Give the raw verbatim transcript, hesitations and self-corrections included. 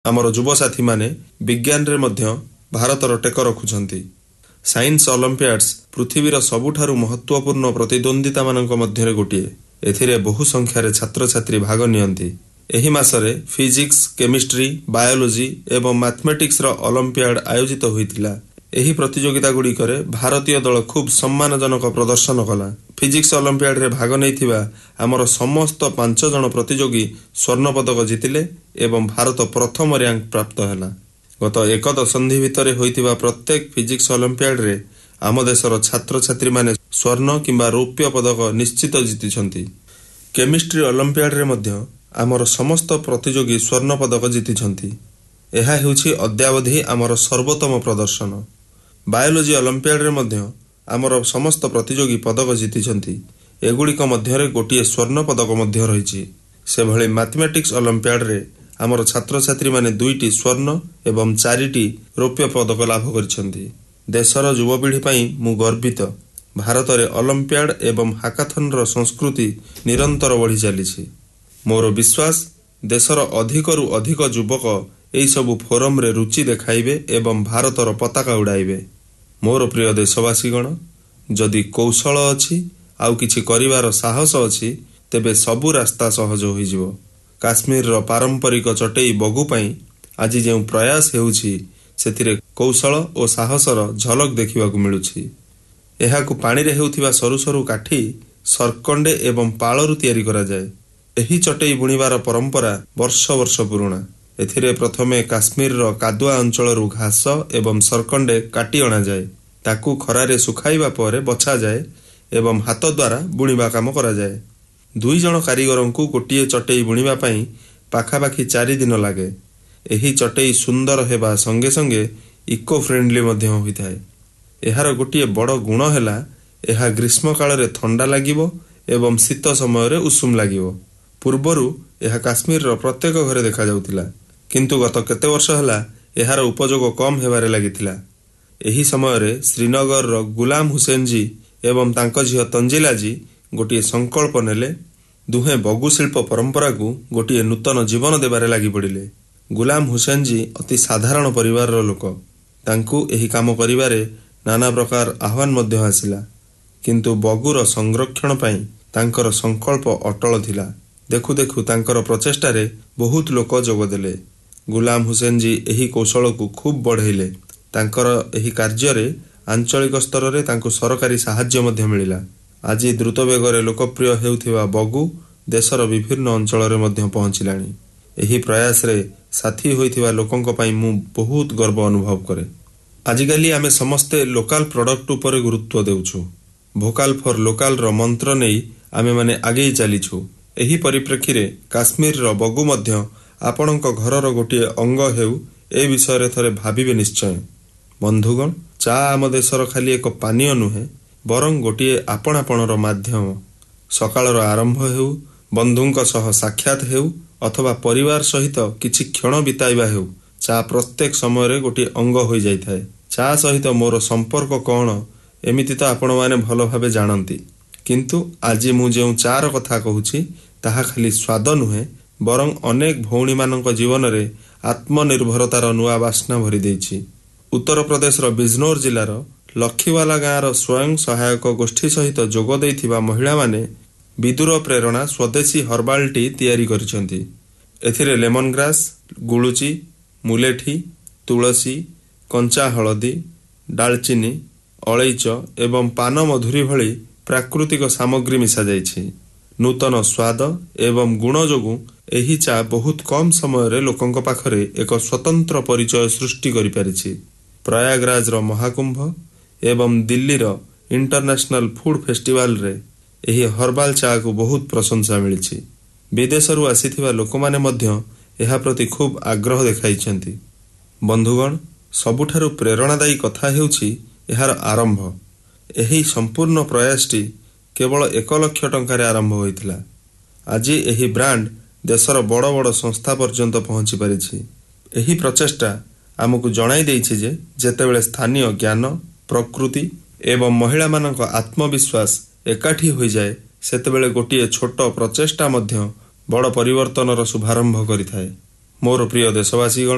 आमर युवसाथी माने विज्ञान रे मध्य भारतर टेक रखुछंती। साइंस ओलंपियाड्स पृथ्वीर सबुठारु महत्वपूर्ण प्रतिद्वंदिता मानक मध्यरे गोटिए। एथिरे बहु संख्यारे छात्र छात्री भाग नियंती। एही मासरे फिजिक्स, केमिस्ट्री, बायोलॉजी एवं मैथमेटिक्स रो ओलंपियाड आयोजित होइतिला। एही प्रतियोगिता गुडी करे भारतीय दल खूब सम्मानजनक प्रदर्शन कला। फिजिक्स ओलंपियाड रे भाग नैथिबा आमर समस्त पांच जन प्रतियोगी स्वर्ण पदक जितिले एवं भारत प्रथम रैंक प्राप्त हैला। गत एक दशंधि भितरे होइतिबा प्रत्येक फिजिक्स ओलंपियाड रे आम देशर छात्र छात्री माने स्वर्ण किंबा रौप्य पदक निश्चित जितिछंती। केमिस्ट्री ओलंपियाड रे मध्य आमर समस्त प्रतियोगी स्वर्ण पदक जितिछंती। एहा हेउछि अद्यावधि आमर सर्वोत्तम प्रदर्शन। बायोलॉजी ओलंपियाड रे मध्य आमर समस्त प्रतियोगी पदक जितिछंती। एगुड़िक मध्यरे गोटिए स्वर्ण पदक मध्य रहिछि। से भले मैथमेटिक्स ओलंपियाड रे आमर छात्र छात्री माने दुईटी स्वर्ण एवं चारिटी रौप्य पदक लाभ करिछंती। देशर युवपीढ़ी पई मु गर्वित। भारत रे ओलंपियाड एवं हाकाथन रो संस्कृति निरंतर बढ़ी चलीछि। मोर विश्वास देशर अधिकरु अधिक युवक एई सबु फोरम रे रुचि देखाइबे एवं भारतर पताका उड़ाइबे। मोर प्रिय देशवासीगण, जदि कौशल अछि आउ किछि करिवार साहस अछि तेबे सबु रास्ता सहज होइजिवो। काश्मीर रो पारंपरिक चटेई बगु पई आज जे प्रयास हेउछि सेथिरे कौशल और साहसर झलक देखिबाकु मिलुछि। एहाकु पानी रे हेउथिबा सरू सरू काठी सरकंडे एवं पाळरु तयारी करा जाय। एही चटेई बुणीबार परंपरा वर्ष वर्ष पुराणा। एथिरे प्रथमे काश्मीर रो कादुआ अंचलरू घास एवं सरकंडे काटी अणा जाए। ताकू खरारे सुखाइबा परे बछा जाए एवं हाथ द्वारा बुणीबा काम करा जाए। दुई जण कारीगरंकु गोटिए चटेई बुणीबा पई पाखापाखी चारि दिन लागे। एही चटेई सुंदर हेबा संगे संगे इको फ्रेंडली मध्य होइथाय। एहार गोटिए बड़ गुण हैला एहा ग्रीष्म काल रे ठंडा लागिवो एवं शीत समय रे उषुम लागिवो। पूर्वरु एहा काश्मीर रो प्रत्येक घरे देखा जाउतिला, किंतु गत केते वर्ष हला एहार उपयोग कम हेबारे लागिथिला। एही समय रे श्रीनगर रो गुलाम हुसैन जी एवं तांको झियो तंजिला जी गोटिए संकल्प नेले। दुहे बगु शिल्प परंपरा को गोटिए नूतन जीवन देबारे लागि पड़िले। गुलाम हुसैन जी अति साधारण परिवार रो लोक। तांकु एही काम करिबारे नाना प्रकार आह्वान मध्य आसिला, किंतु बगुर संरक्षण पई तांकर संकल्प अटल थिला। देखु देखु तांकर प्रचेष्टा रे बहुत लोक जोग देले। गुलाम हुसैन जी एही कौशल को खूब बढ़ेले। तांकर एही कार्य रे आंचलिक स्तर रे तांको सरकारी सहाय्य मध्य मिलिला। आज द्रुत वेगरे लोकप्रिय हेउथिबा बगु देशर विभिन्न अंचल रे मध्य पहुंचिलानी। एही प्रयास रे साथी होइथिबा लोकंक पई मु बहुत गर्व अनुभव करे। आजिकाली आमे समस्ते लोकल प्रोडक्ट ऊपर गुरुत्व देउछु। भोकाल फॉर लोकल रो मंत्र नेई आमे माने आगे चलीछु। एही परिप्रेक्षी रे काश्मीर रो बगु मध्य आपणक घरर गोटिए अंग हेउ ए विषय रे थरे भाबिबे निश्चय। बंधुगण, चा आम देशर खाली एक पानीय नुहे बरं गोटिए आपण आपणर माध्यम। सकाळर आरंभ हेउ, बंधुंक सह साक्षात हेउ अथवा परिवार सहित किछि क्षण बिताइबा हेउ, चा प्रत्येक समय रे गोटिए अंग होई जाइथाय। चा सहित मोर संपर्क कोन एमिति तो आपण माने भलो भाबे जानंती, किंतु आज मु जेउ चार कथा कहूछि ताहा खाली स्वाद नुहे बरं अनेक भौणी मानक जीवन रे आत्मनिर्भरतार नुआ बास्ना भरी देछि। उत्तर प्रदेश रो बिजनौर जिलार लखीवाला गाँवर स्वयं सहायक गोष्ठी सहित जोग देइथिबा महिला माने विदुर प्रेरणा स्वदेशी हर्बाल टी तयारी करिसेंती। एथिरे लेमन ग्रास, गुळुची, मुलेठी, तुलसी, कंचा हळदी, डालचीनी, अलैच एवं पान मधुरी भली प्राकृतिक सामग्री मिसा जाइछि। नूतन स्वाद एवं गुण जोगु एही चा बहुत कम समय रे लोकंक पाखरे एक स्वतंत्र परिचय सृष्टि करि पारिछि। प्रयागराज रो महाकुंभ एवं दिल्ली रो इंटरनेशनल फूड फेस्टिवल रे एही हर्बाल चा को बहुत प्रशंसा मिलिछि। विदेशरु आसीथिबा लोकमाने मध्य एहा प्रति खूब आग्रह देखाइछंती। बंधुगण, सबुठारु प्रेरणादायी कथा हेउछि एहार आरंभ। एही संपूर्ण प्रयासटी केवल एक लक्ष टंकार आरंभ होइथिला। आज एही ब्रांड देशर बड़ बड़ संस्था पर्यंत पहुंची पारिछि। एही प्रचेष्टा आमको जणाई देइछि जे जेतेबेले स्थानीय ज्ञान, प्रकृति एवं महिला मानक आत्मविश्वास एकाठी होई जाए सेतेबेले गोटिए छोट प्रचेष्टा मध्य बड़ परिवर्तनर शुभारंभ करिथाय। मोर प्रिय देशवासीगण,